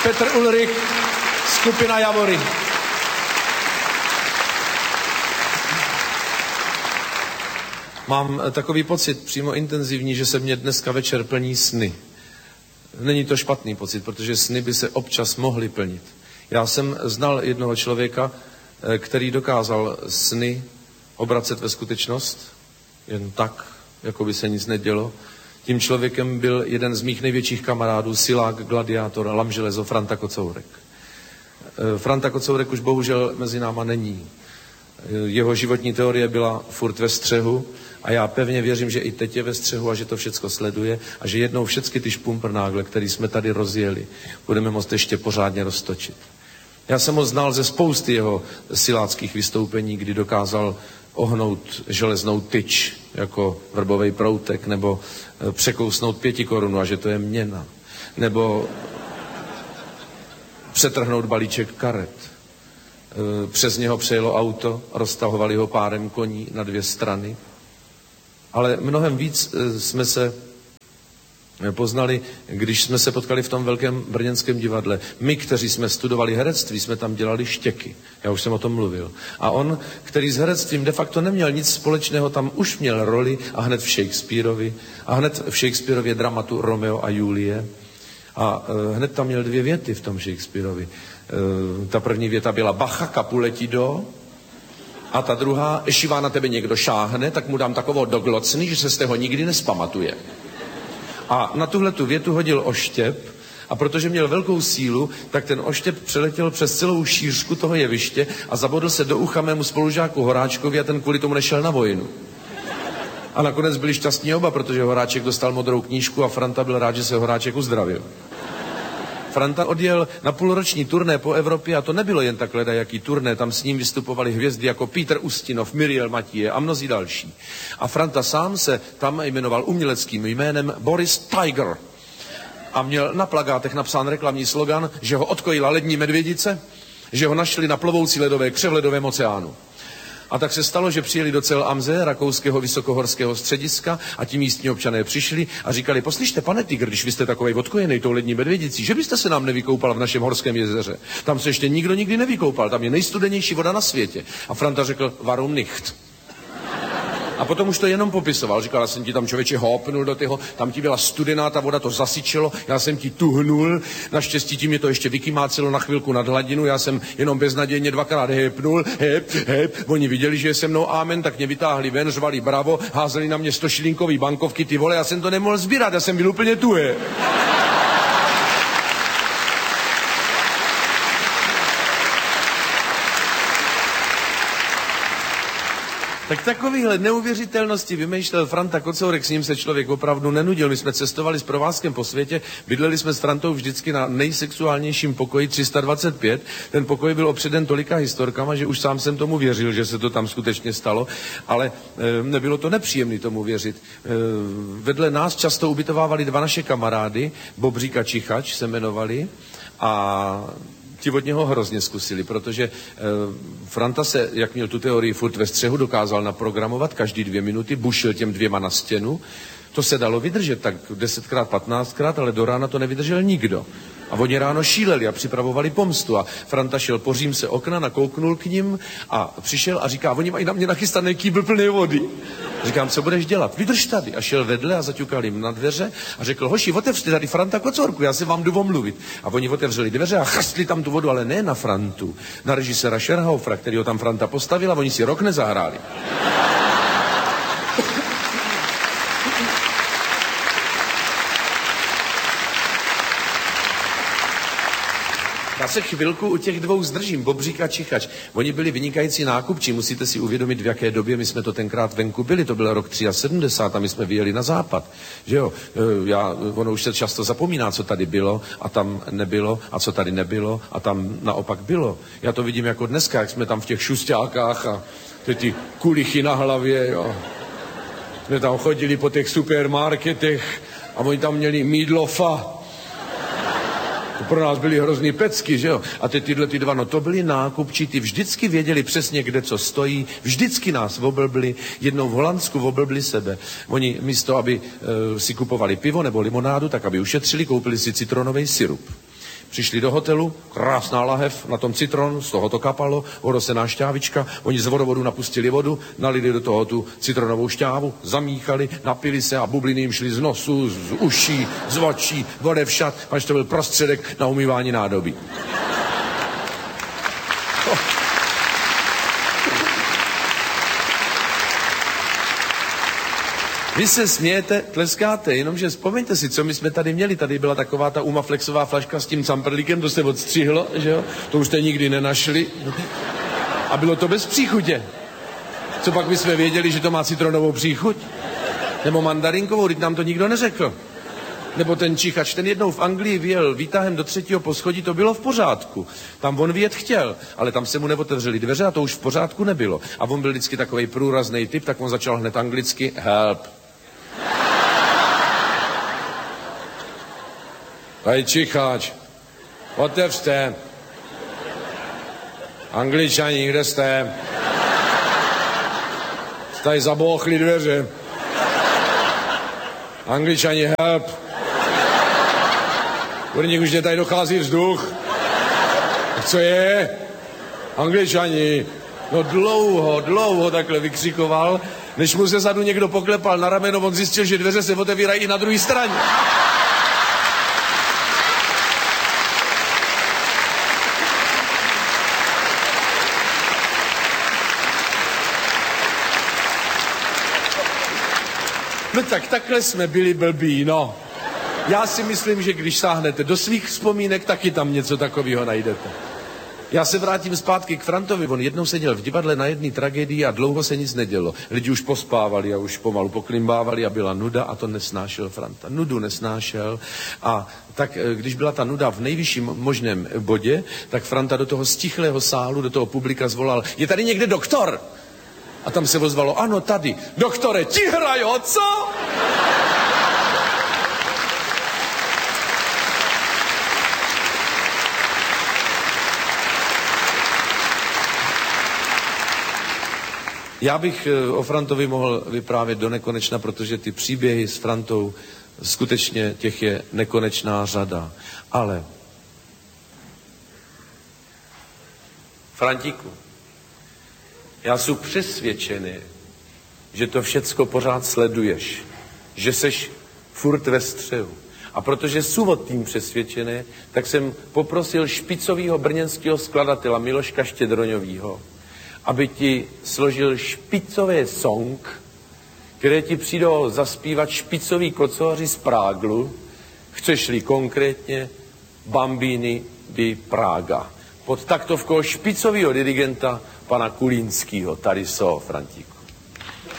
Petr Ulrich, skupina Javory. Mám takový pocit přímo intenzivní, že se mě dneska večer plní sny. Není to špatný pocit, protože sny by se občas mohly plnit. Já jsem znal jednoho člověka, který dokázal sny obracet ve skutečnost, jen tak, jako by se nic nedělo. Tím člověkem byl jeden z mých největších kamarádů, silák, gladiátor, lamželezo, Franta Kocourek. Franta Kocourek už bohužel mezi náma není. Jeho životní teorie byla furt ve střehu a já pevně věřím, že i teď je ve střehu a že to všecko sleduje a že jednou všechny ty špumprnágle, který jsme tady rozjeli, budeme moct ještě pořádně roztočit. Já jsem ho znal ze spousty jeho siláckých vystoupení, kdy dokázal ohnout železnou tyč jako vrbovej proutek, nebo překousnout 5 korun a že to je měna, nebo přetrhnout balíček karet. Přes něho přejelo auto, roztahovali ho párem koní na 2 strany. Ale mnohem víc jsme se poznali, když jsme se potkali v tom velkém brněnském divadle. My, kteří jsme studovali herectví, jsme tam dělali Štěky. Já už jsem o tom mluvil. A on, který s herectvím de facto neměl nic společného, tam už měl roli a hned v Shakespeareovi. A hned v Shakespeareově dramatu Romeo a Julie. A hned tam měl 2 věty v tom Shakespeareovi. Ta první věta byla Bacha, kapuletí do. A ta druhá, ještě na tebe někdo šáhne, tak mu dám takovou doglocny, že se z toho nikdy nespamatuje. A na tuhletu větu hodil oštěp a protože měl velkou sílu, tak ten oštěp přeletěl přes celou šířku toho jeviště a zabodl se do ucha mému spolužáku Horáčkovi a ten kvůli tomu nešel na vojnu. A nakonec byli šťastní oba, protože Horáček dostal modrou knížku a Franta byl rád, že se Horáček uzdravil. Franta odjel na půlroční turné po Evropě a to nebylo jen tak ledajaký turné, tam s ním vystupovali hvězdy jako Peter Ustinov, Miriel Matěje a mnozí další. A Franta sám se tam jmenoval uměleckým jménem Boris Tiger. A měl na plakátech napsán reklamní slogan, že ho odkojila lední medvědice, že ho našli na plovoucí ledové kře v ledovém oceánu. A tak se stalo, že přijeli do Cel Amze, rakouského vysokohorského střediska a ti místní občané přišli a říkali, poslyšte, pane Tygr, když vy jste takovej odkojený tou lední medvědicí, že byste se nám nevykoupal v našem horském jezeře. Tam se ještě nikdo nikdy nevykoupal, tam je nejstudenější voda na světě. A Franta řekl, warum nicht? A potom už to jenom popisoval. Říkal, já jsem ti tam člověče hopnul do toho, tam ti byla studená, ta voda to zasyčelo, já jsem ti tuhnul, naštěstí ti mě to ještě vykymácelo na chvilku nad hladinu, já jsem jenom beznadějně 2krát hepnul, hep. Oni viděli, že je se mnou amen, tak mě vytáhli ven, řvali bravo, házeli na mě 100šilinkový bankovky, ty vole, já jsem to nemohl sbírat, já jsem byl úplně tuhý. Tak takovýhle neuvěřitelnosti vymýšlel Franta Kocourek, s ním se člověk opravdu nenudil. My jsme cestovali s provázkem po světě, bydleli jsme s Frantou vždycky na nejsexuálnějším pokoji 325. Ten pokoj byl opředen tolika historkama, že už sám jsem tomu věřil, že se to tam skutečně stalo, ale nebylo to nepříjemné tomu věřit. Vedle nás často ubytovávali 2 naše kamarády, Bobřík a Čichač se jmenovali, a ti od něho hrozně zkusili, protože Franta se, jak měl tu teorii furt ve střehu, dokázal naprogramovat každý 2 minuty, bušil těm 2 na stěnu. To se dalo vydržet tak 10krát, 15krát, ale do rána to nevydržel nikdo. A oni ráno šíleli a připravovali pomstu a Franta šel po římse okna, nakouknul k nim a přišel a říká, oni mají na mě nachystaný kýbl plný vody. Říkám, co budeš dělat? Vydrž tady. A šel vedle a zaťukal jim na dveře a řekl, hoši, otevřte tady Franta Kocourku, já se vám jdu omluvit. A oni otevřeli dveře a chastli tam tu vodu, ale ne na Frantu, na režiséra Scherhaufera, který ho tam Franta postavil, a oni si rok nezahráli. Já se chvilku u těch 2 zdržím, Bobřík a Čichač. Oni byli vynikající nákupčí, musíte si uvědomit, v jaké době my jsme to tenkrát venku byli, to byl rok 73 a my jsme vyjeli na západ, že jo. Ono už se často zapomíná, co tady bylo a tam nebylo a co tady nebylo a tam naopak bylo. Já to vidím jako dneska, jak jsme tam v těch šustákách a ty kulichy na hlavě, jo. Jsme tam chodili po těch supermarketech a oni tam měli Mídlofa. To pro nás byly hrozný pecky, že jo? A tyhle 2, no to byli nákupčí, ty vždycky věděli přesně, kde co stojí, vždycky nás oblbli, jednou v Holandsku oblbli sebe. Oni místo, aby si kupovali pivo nebo limonádu, tak aby ušetřili, koupili si citronový sirup. Přišli do hotelu, krásná lahev, na tom citron, z toho to kapalo, orosená šťávička, oni z vodovodu napustili vodu, nalili do toho tu citronovou šťávu, zamíchali, napili se a bubliny jim šly z nosu, z uší, z očí, odevšad, až to byl prostředek na umývání nádobí. Vy se smějete, tleskáte, jenomže vzpomeňte si, co my jsme tady měli. Tady byla taková ta Umaflexová flaška s tím camperlíkem, to se odstřihlo, že jo? To už jste nikdy nenašli. A bylo to bez příchutě. Co pak my jsme věděli, že to má citronovou příchuť? Nebo mandarinkovou, teď nám to nikdo neřekl. Nebo ten čichač, ten jednou v Anglii vyjel výtahem do 3. poschodí, to bylo v pořádku. Tam on vyjet chtěl, ale tam se mu neotevřely dveře a to už v pořádku nebylo. A on byl vždycky takovej průrazný typ, tak on začal hned anglicky help. Tady čichač, otevřte. Angličani, kde jste? Tady zabouchly dveře. Angličani, help. Kurník, už mě tady dochází vzduch. Co je? Angličani. No dlouho takhle vykřikoval, než mu se zadu někdo poklepal na rameno, on zjistil, že dveře se otevírají i na druhé straně. No tak takhle jsme byli blbí, no. Já si myslím, že když sáhnete do svých vzpomínek, taky tam něco takového najdete. Já se vrátím zpátky k Frantovi. On jednou seděl v divadle na jedné tragédii a dlouho se nic nedělo. Lidi už pospávali a už pomalu poklimbávali a byla nuda a to nesnášel Franta. Nudu nesnášel a tak, když byla ta nuda v nejvyšším možném bodě, tak Franta do toho stichlého sálu, do toho publika zvolal: je tady někde doktor? A tam se ozvalo: ano, tady. Doktore, ti hrajou, co? Já bych o Frantovi mohl vyprávět do nekonečna, protože ty příběhy s Frantou, skutečně těch je nekonečná řada. Ale Frantíku, já jsem přesvědčený, že to všecko pořád sleduješ, že seš furt ve střehu. A protože jsem o tím přesvědčený, tak jsem poprosil špicovýho brněnského skladatela Miloška Štědroňovýho, aby ti složil špicové song, které ti přijdou zaspívat špicoví kocoři z Práglu, chceš-li konkrétně Bambini di Praga. Pod taktovkou špicového dirigenta pana Kulínského. Tady jsou, Frantíku.